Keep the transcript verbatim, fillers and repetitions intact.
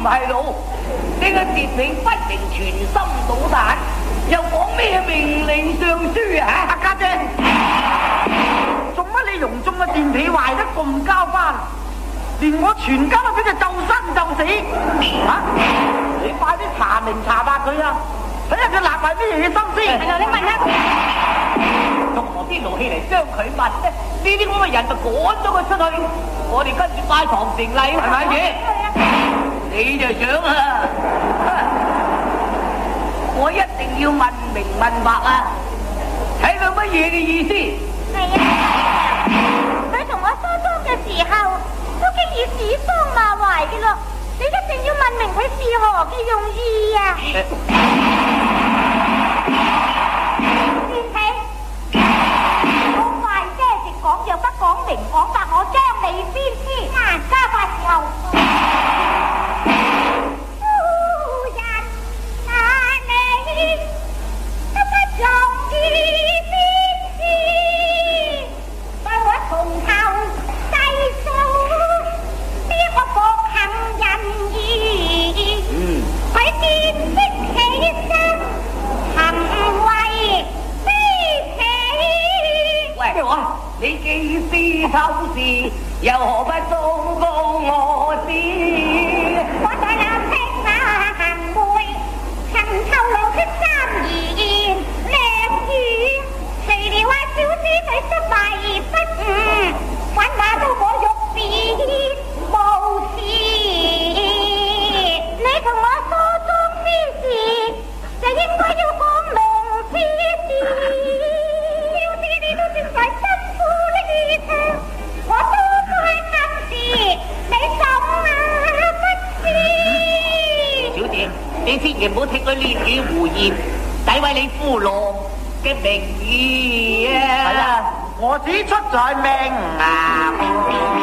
係路，呢個節命不明，全心搗蛋，又講咩命令上書啊？ 阿家姐，做乜你容中嘅電皮壞得咁交關，連我全家都俾佢就生就死？啊！你快啲查明查白佢啊！睇下佢立埋咩嘢心思。 係啊，你問下佢，仲何必勞氣嚟將佢問呢？呢啲咁嘅人就趕咗佢出去，我哋跟住拜堂成禮，係咪嘢？你就想啊？我一定要問明問白啊！睇佢乜嘢嘅意思？ 係啊，佢同我疏通嘅時候都經已指桑罵槐嘅咯，你一定要問明佢是何嘅用意啊！先睇，好快些直講，若不講明講白，我將你鞭屍。啊，加快時候。 你既是透視，又何不忠告我知？ 我在那聽那行會，行透露出三言兩語，除了話小師弟失敗而不悟，反話到我欲變無事。你同我疏通之事，就應該要講明此事。小師你都算在辛苦的意圖，我多開心事，你怎啊不知？ 小姐，你千祈唔好聽佢亂語胡言，詆毀你夫郎嘅名義啊！ 係啊，我只出在命啊！